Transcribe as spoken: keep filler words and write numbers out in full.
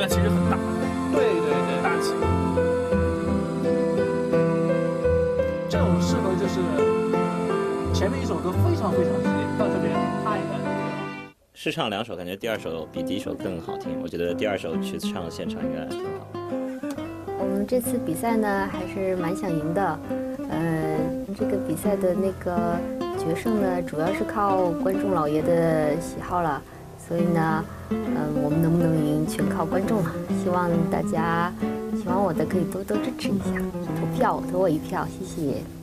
量其实很大。 对对对， 大气。这种适合就是前面一首歌非常非常激烈，到这边太难了。 试唱两首，感觉第二首比第一首更好听。我觉得第二首去唱现场应该挺好。 我们这次比赛呢，还是蛮想赢的。呃，这个比赛的那个决胜呢，主要是靠观众老爷的喜好了。所以呢，嗯、呃，我们能不能赢，全靠观众了。希望大家喜欢我的可以多多支持一下，投票投我一票，谢谢。